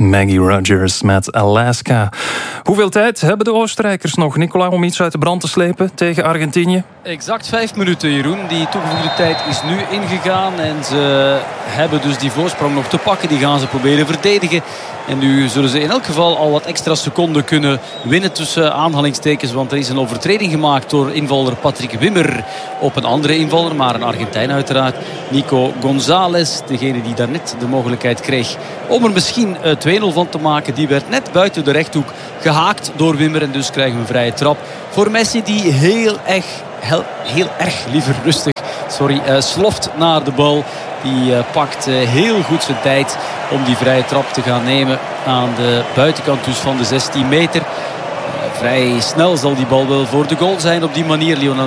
Maggie Rogers met Alaska. Hoeveel tijd hebben de Oostenrijkers nog, Nicola, om iets uit de brand te slepen tegen Argentinië? Exact 5 minuten, Jeroen. Die toegevoegde tijd is nu ingegaan. En ze hebben dus die voorsprong nog te pakken. Die gaan ze proberen verdedigen. En nu zullen ze in elk geval al wat extra seconden kunnen winnen tussen aanhalingstekens. Want er is een overtreding gemaakt door invaller Patrick Wimmer op een andere invaller. Maar een Argentijn uiteraard. Nico González, degene die daarnet de mogelijkheid kreeg om er misschien 2-0 van te maken. Die werd net buiten de rechthoek gehaakt door Wimmer. En dus krijgen we een vrije trap voor Messi, die heel erg liever rustig sloft naar de bal. Die pakt heel goed zijn tijd om die vrije trap te gaan nemen aan de buitenkant dus van de 16 meter. Vrij snel zal die bal wel voor de goal zijn op die manier. Lionel